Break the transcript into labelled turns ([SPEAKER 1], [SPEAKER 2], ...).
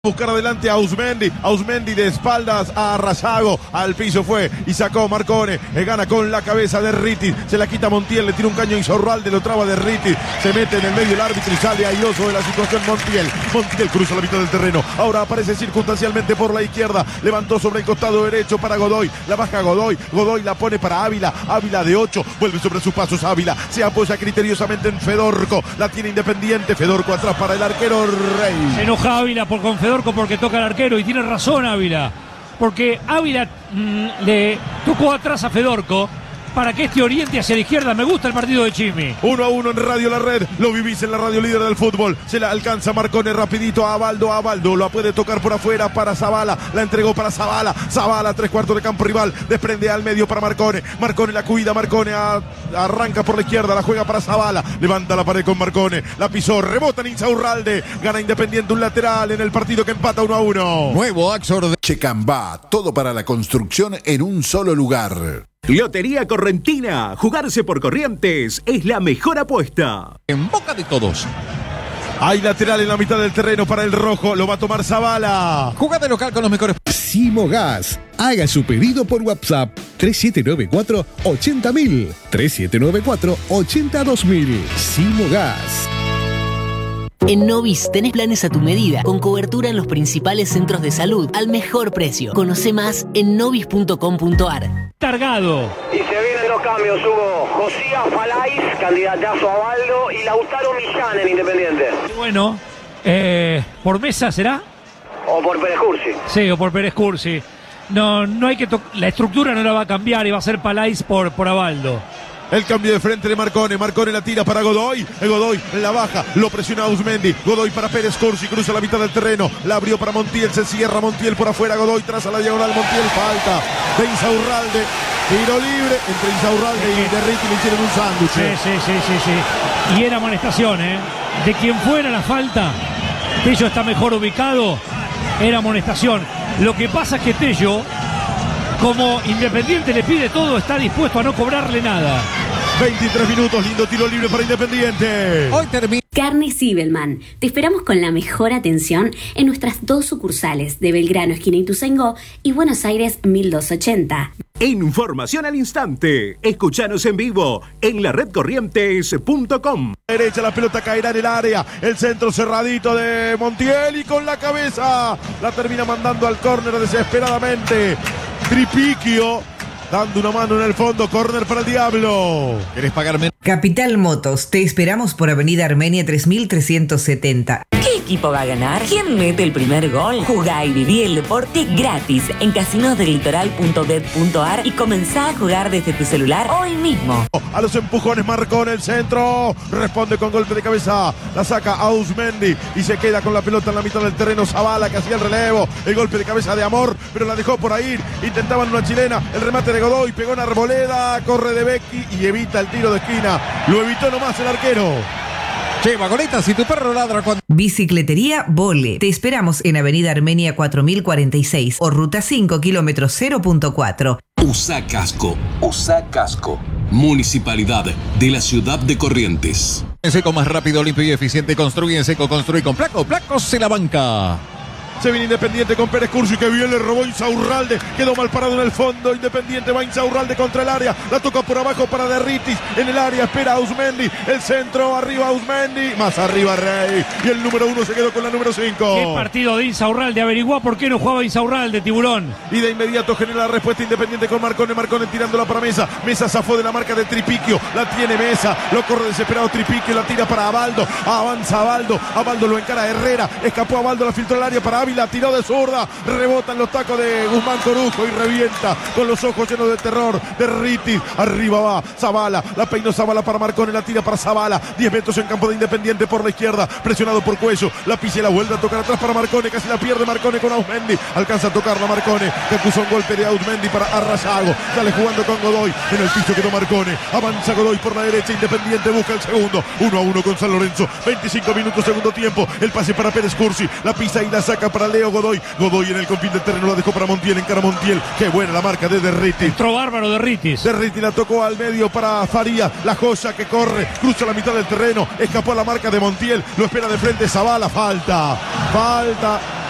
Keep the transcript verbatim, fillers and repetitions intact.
[SPEAKER 1] Buscar adelante a Ausmendi, Ausmendi de espaldas a Rayago, al piso fue y sacó Marcone, eh, gana con la cabeza de Riti, se la quita Montiel, le tira un caño Insaurralde, lo traba de Riti, se mete en el medio el árbitro y sale airoso de la situación Montiel, Montiel cruza la mitad del terreno, ahora aparece circunstancialmente por la izquierda, levantó sobre el costado derecho para Godoy, la baja Godoy, Godoy la pone para Ávila, Ávila de ocho, vuelve sobre sus pasos Ávila, se apoya criteriosamente en Fedorco, la tiene Independiente, Fedorco atrás para el arquero Rey.
[SPEAKER 2] Se enoja Ávila por con Fedorco porque toca al arquero y tiene razón Ávila, porque Ávila mmm, le tocó atrás a Fedorco para que este oriente hacia la izquierda. Me gusta el partido de Chimi.
[SPEAKER 1] Uno a uno en Radio La Red, lo vivís en la radio líder del fútbol. Se la alcanza Marcone rapidito a Abaldo, Abaldo la puede tocar por afuera para Zabala, la entregó para Zabala, Zabala tres cuartos de campo rival, desprende al medio para Marcone, Marcone la cuida, Marcone a, arranca por la izquierda, la juega para Zabala, levanta la pared con Marcone, la pisó, rebota en Insaurralde, gana Independiente un lateral en el partido que empata uno a uno.
[SPEAKER 3] Nuevo Axor de Checambá, todo para la construcción en un solo lugar.
[SPEAKER 4] Lotería Correntina, jugarse por Corrientes es la mejor apuesta.
[SPEAKER 3] En boca de todos.
[SPEAKER 1] Hay lateral en la mitad del terreno para el rojo, lo va a tomar Zabala.
[SPEAKER 3] Jugada local con los mejores.
[SPEAKER 5] Simogas. Haga su pedido por WhatsApp tres siete nueve cuatro ochenta mil, tres siete nueve cuatro ochenta dos mil. Simogas.
[SPEAKER 6] En Novis tenés planes a tu medida, con cobertura en los principales centros de salud, al mejor precio. Conoce más en novis punto com punto ar.
[SPEAKER 2] Cargado.
[SPEAKER 7] Y se vienen los cambios, Hugo. Josías Falais, candidatazo a Baldo, y Lautaro Millán en Independiente.
[SPEAKER 2] Bueno, eh, ¿por Mesa será?
[SPEAKER 7] O por Pérez Cursi.
[SPEAKER 2] Sí, o por Pérez Cursi. No, no hay que la estructura no la va a cambiar y va a ser Palais por, por Abaldo.
[SPEAKER 1] El cambio de frente de Marcone, Marcone la tira para Godoy, el Godoy la baja, lo presiona Ausmendi, Godoy para Pérez Cursi, cruza la mitad del terreno, la abrió para Montiel, se cierra Montiel por afuera, Godoy traza la diagonal, Montiel falta de Insaurralde, tiro libre entre Insaurralde y de Ricky, le hicieron un sándwich.
[SPEAKER 2] Sí, sí, sí, sí, sí. Y era amonestación, ¿eh? De quien fuera la falta, Tello está mejor ubicado, era amonestación. Lo que pasa es que Tello, como Independiente le pide todo, está dispuesto a no cobrarle nada.
[SPEAKER 1] veintitrés minutos, lindo tiro libre para Independiente.
[SPEAKER 3] Hoy termina.
[SPEAKER 8] Carne Zibelman. Te esperamos con la mejor atención en nuestras dos sucursales de Belgrano, esquina Ituzaingó, y Buenos Aires mil doscientos ochenta.
[SPEAKER 4] Información al instante. Escuchanos en vivo en la red corrientes punto com.
[SPEAKER 1] Derecha, la pelota caerá en el área. El centro cerradito de Montiel y con la cabeza la termina mandando al córner desesperadamente. Tripiquio dando una mano en el fondo, córner para el Diablo.
[SPEAKER 3] ¿Querés pagarme?
[SPEAKER 9] Capital Motos, te esperamos por Avenida Armenia tres mil trescientos setenta.
[SPEAKER 10] ¿Qué equipo va a ganar? ¿Quién mete el primer gol? Jugá y viví el deporte gratis en casinos del litoral punto bet punto ar y comenzá a jugar desde tu celular hoy mismo.
[SPEAKER 1] A los empujones Marcone el centro, responde con golpe de cabeza, la saca Ausmendi y se queda con la pelota en la mitad del terreno Zabala, que hacía el relevo, el golpe de cabeza de Amor, pero la dejó por ahí, intentaban una chilena, el remate de Godoy, pegó en Arboleda, corre de Becky y evita el tiro de esquina, lo evitó nomás el arquero.
[SPEAKER 3] Che, vagoneta, si tu perro ladra cuando...
[SPEAKER 9] Bicicletería Vole. Te esperamos en Avenida Armenia cuatro mil cuarenta y seis o Ruta cinco, kilómetro cero punto cuatro.
[SPEAKER 11] Usa casco, usa casco. Municipalidad de la ciudad de Corrientes.
[SPEAKER 3] En seco más rápido, limpio y eficiente. Construye en seco, construye con Placo. Placo se la banca.
[SPEAKER 1] Se viene Independiente con Pérez Cursi, que bien le robó Insaurralde, quedó mal parado en el fondo. Independiente va Insaurralde contra el área, la toca por abajo para Derritis, en el área espera Ausmendi, el centro arriba Ausmendi, más arriba Rey, y el número uno se quedó con la número cinco.
[SPEAKER 2] Qué partido de Insaurralde, averiguá por qué no jugaba Insaurralde, Tiburón.
[SPEAKER 1] Y de inmediato genera la respuesta Independiente con Marcone, Marcone tirándola para Mesa, Mesa zafó de la marca de Tripiquio, la tiene Mesa, lo corre desesperado Tripiquio, la tira para Abaldo, avanza Abaldo, Abaldo lo encara Herrera, escapó Abaldo, la filtró al área para Ávila, tiró de zurda, rebota en los tacos de Guzmán Corujo y revienta con los ojos llenos de terror de Riti, arriba va Zabala, la peinó Zabala para Marcone, la tira para Zabala, diez metros en campo de Independiente por la izquierda, presionado por Cuello, la pisa y la vuelve a tocar atrás para Marcone, casi la pierde Marcone con Ausmendi, alcanza a tocarla Marcone, que acusó un golpe de Ausmendi para Arrayago, sale jugando con Godoy, en el piso quedó Marcone, avanza Godoy por la derecha, Independiente busca el segundo, uno a uno con San Lorenzo, veinticinco minutos segundo tiempo, el pase para Pérez Cursi, la pisa y la saca para Leo Godoy, Godoy, Godoy en el confín del terreno, la dejó para Montiel, encara Montiel, qué buena la marca de Derritis.
[SPEAKER 2] Entró bárbaro Derritis.
[SPEAKER 1] Derritis la tocó al medio para Faría, la joya que corre, cruza la mitad del terreno, escapó a la marca de Montiel, lo espera de frente Zabala, falta, falta.